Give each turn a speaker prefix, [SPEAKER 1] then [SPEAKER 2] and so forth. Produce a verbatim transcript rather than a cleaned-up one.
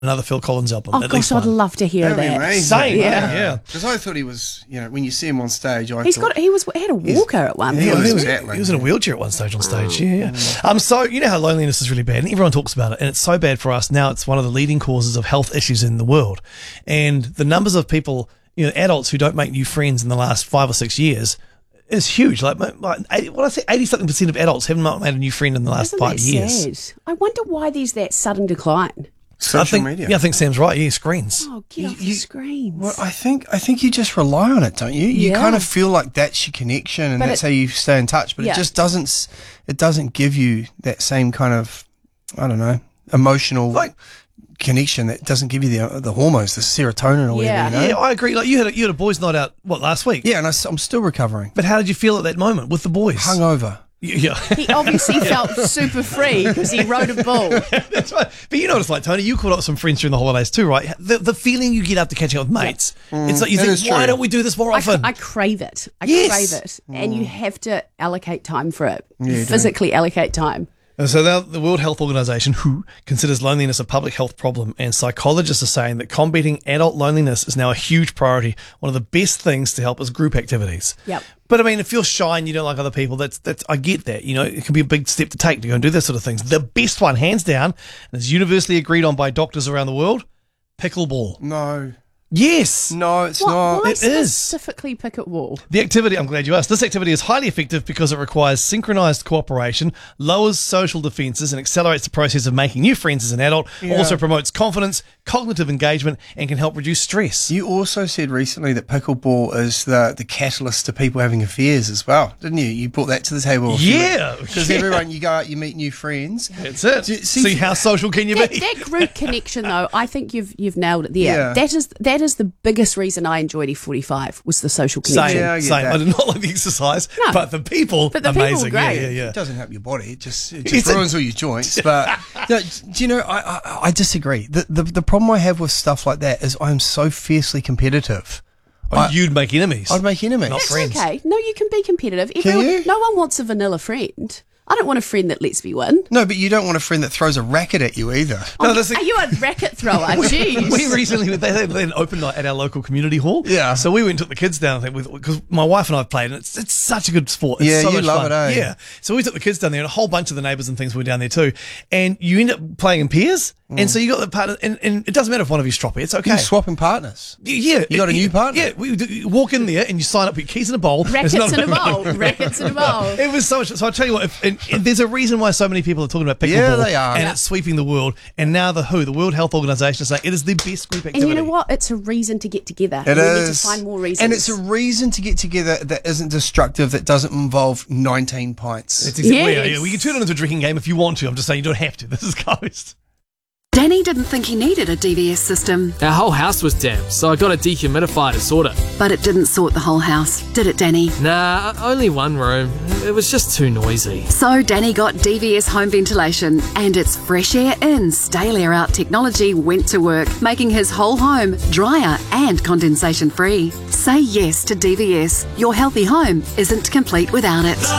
[SPEAKER 1] another Phil Collins album.
[SPEAKER 2] Oh
[SPEAKER 1] at
[SPEAKER 2] gosh,
[SPEAKER 1] least
[SPEAKER 2] I'd
[SPEAKER 1] one.
[SPEAKER 2] love to hear
[SPEAKER 3] That'd be
[SPEAKER 2] that.
[SPEAKER 3] amazing.
[SPEAKER 1] Same,
[SPEAKER 2] Yeah.
[SPEAKER 1] yeah.
[SPEAKER 3] Because I thought he was, you know, when you see him on stage, I
[SPEAKER 2] He's
[SPEAKER 3] thought
[SPEAKER 2] got. He was. He had a walker at one
[SPEAKER 3] He
[SPEAKER 2] point.
[SPEAKER 3] was
[SPEAKER 1] he, was,
[SPEAKER 3] battling.
[SPEAKER 1] he was in a wheelchair at one stage on stage. Yeah, yeah. Um, so you know how loneliness is really bad, and everyone talks about it, and it's so bad for us now. It's one of the leading causes of health issues in the world, and the numbers of people, you know, adults who don't make new friends in the last five or six years is huge. Like, like eighty, what I say, eighty something percent of adults haven't made a new friend in the last
[SPEAKER 2] Isn't
[SPEAKER 1] five
[SPEAKER 2] that
[SPEAKER 1] years.
[SPEAKER 2] sad? I wonder why there's that sudden decline.
[SPEAKER 3] social
[SPEAKER 1] I think,
[SPEAKER 3] media.
[SPEAKER 1] Yeah, I think Sam's right. Yeah, screens.
[SPEAKER 2] Oh, get off the
[SPEAKER 3] you-
[SPEAKER 2] screens.
[SPEAKER 3] Well, I think I think you just rely on it, don't you? You
[SPEAKER 2] Yeah.
[SPEAKER 3] kind of feel like that's your connection, and
[SPEAKER 2] But
[SPEAKER 3] that's
[SPEAKER 2] it-
[SPEAKER 3] how you stay in touch. But
[SPEAKER 2] Yeah.
[SPEAKER 3] it just doesn't. s- It doesn't give you that same kind of, I don't know, emotional
[SPEAKER 1] Like-
[SPEAKER 3] connection. That doesn't give you the the hormones, the serotonin or
[SPEAKER 2] Yeah.
[SPEAKER 3] whatever. You
[SPEAKER 1] Yeah,
[SPEAKER 3] know?
[SPEAKER 1] I agree. Like you had a, you had a boys' night out what last week?
[SPEAKER 3] Yeah, and I, am still recovering.
[SPEAKER 1] But how did you feel at that moment with the boys?
[SPEAKER 3] Hungover.
[SPEAKER 1] Yeah.
[SPEAKER 2] He obviously felt super free because he rode a bull.
[SPEAKER 1] That's right. But you know what it's like, Tony. You caught up with some friends during the holidays too, right? The the feeling you get after catching up with mates. It's like you
[SPEAKER 3] that
[SPEAKER 1] think,
[SPEAKER 3] is
[SPEAKER 1] why
[SPEAKER 3] true.
[SPEAKER 1] don't we do this more
[SPEAKER 2] I,
[SPEAKER 1] often?
[SPEAKER 2] I crave it. I
[SPEAKER 1] Yes.
[SPEAKER 2] crave it. And you have to allocate time for it.
[SPEAKER 3] you do.
[SPEAKER 2] Physically allocate time.
[SPEAKER 1] And so now the World Health Organization, W H O, considers loneliness a public health problem, and psychologists are saying that combating adult loneliness is now a huge priority. One of the best things to help is group activities.
[SPEAKER 2] Yep.
[SPEAKER 1] But I mean, if you're shy and you don't like other people, that's that's I get that. You know, it can be a big step to take to go and do this sort of things. The best one, hands down, and is universally agreed on by doctors around the world: pickleball.
[SPEAKER 3] No,
[SPEAKER 1] Yes.
[SPEAKER 3] no, it's
[SPEAKER 2] What,
[SPEAKER 3] not.
[SPEAKER 2] why
[SPEAKER 1] it is.
[SPEAKER 2] specifically pickleball?
[SPEAKER 1] The activity, I'm glad you asked. This activity is highly effective because it requires synchronized cooperation, lowers social defenses, and accelerates the process of making new friends as an adult.
[SPEAKER 3] Yeah.
[SPEAKER 1] Also promotes confidence, cognitive engagement, and can help reduce stress.
[SPEAKER 3] You also said recently that pickleball is the, the catalyst to people having affairs as well, didn't you? You brought that to the table.
[SPEAKER 1] Yeah.
[SPEAKER 3] Because
[SPEAKER 1] Yeah.
[SPEAKER 3] everyone, you go out, you meet new friends.
[SPEAKER 1] That's it.
[SPEAKER 3] Do you-
[SPEAKER 1] See,
[SPEAKER 3] see-
[SPEAKER 1] how social can you
[SPEAKER 2] That,
[SPEAKER 1] be?
[SPEAKER 2] that group connection, though, I think you've you've nailed it there.
[SPEAKER 3] Yeah.
[SPEAKER 2] That is that is the biggest reason I enjoyed E forty-five was the social connection.
[SPEAKER 1] Same,
[SPEAKER 3] Yeah, I get
[SPEAKER 1] same.
[SPEAKER 3] that.
[SPEAKER 1] I did not like the exercise,
[SPEAKER 2] No.
[SPEAKER 1] but the people,
[SPEAKER 2] But the people were
[SPEAKER 1] amazing.
[SPEAKER 2] great.
[SPEAKER 1] Yeah, yeah, yeah.
[SPEAKER 3] It doesn't help your body. It just, it
[SPEAKER 1] It's
[SPEAKER 3] just
[SPEAKER 1] a-
[SPEAKER 3] ruins all your joints. But no, do you know, I, I, I disagree. The, the the problem I have with stuff like that is I'm so fiercely competitive.
[SPEAKER 1] Oh,
[SPEAKER 3] I-
[SPEAKER 1] you'd make enemies.
[SPEAKER 3] I'd make enemies.
[SPEAKER 1] Not
[SPEAKER 2] That's
[SPEAKER 1] friends.
[SPEAKER 2] okay. No, you can be competitive. Everyone,
[SPEAKER 3] you?
[SPEAKER 2] No one wants a vanilla friend. I don't want a friend that lets me win.
[SPEAKER 3] No, but you don't want a friend that throws a racket at you either.
[SPEAKER 1] No, that's the-
[SPEAKER 2] Are you a racket thrower? Jeez.
[SPEAKER 1] We recently they had an open night at our local community hall.
[SPEAKER 3] Yeah.
[SPEAKER 1] So we went and took the kids down. I think because my wife and I have played, and it's it's such a good sport. It's
[SPEAKER 3] Yeah,
[SPEAKER 1] so
[SPEAKER 3] you
[SPEAKER 1] much
[SPEAKER 3] love
[SPEAKER 1] fun.
[SPEAKER 3] it, eh?
[SPEAKER 1] Yeah. So we took the kids down there, and a whole bunch of the neighbours and things were down there too. And you end up playing in pairs, and so you got the partner, and, and it doesn't matter if one of you's stroppy. It's okay.
[SPEAKER 3] You're swapping partners.
[SPEAKER 1] Yeah,
[SPEAKER 3] You got a new partner?
[SPEAKER 1] Yeah, we you walk in there and you sign up, put your keys in a bowl.
[SPEAKER 2] Rackets
[SPEAKER 1] It's not-
[SPEAKER 2] in a bowl. Rackets in a bowl.
[SPEAKER 1] It was so much. So I'll tell you what. If, and, and there's a reason why so many people are talking about pickleball.
[SPEAKER 3] Yeah, they are.
[SPEAKER 1] And
[SPEAKER 3] Yeah.
[SPEAKER 1] it's sweeping the world. And now the W H O, the World Health Organization, is saying it is the best group activity.
[SPEAKER 2] And you know what? It's a reason to get together.
[SPEAKER 3] It
[SPEAKER 2] we
[SPEAKER 3] is.
[SPEAKER 2] need to find more reasons.
[SPEAKER 3] And it's a reason to get together that isn't destructive, that doesn't involve nineteen pints.
[SPEAKER 1] It's exactly, yeah,
[SPEAKER 2] Yes.
[SPEAKER 1] yeah. We can turn it into a drinking game if you want to. I'm just saying you don't have to. This is Coast.
[SPEAKER 4] Danny didn't think he needed a D V S system,
[SPEAKER 5] Our whole house was damp, so I got a dehumidifier to sort it.
[SPEAKER 4] but it didn't sort the whole house, did it, Danny?
[SPEAKER 5] Nah, only one room. It was just too noisy.
[SPEAKER 4] So Danny got D V S home ventilation, and its fresh air in, stale air out technology went to work, making his whole home drier and condensation free. Say yes to D V S. Your healthy home isn't complete without it.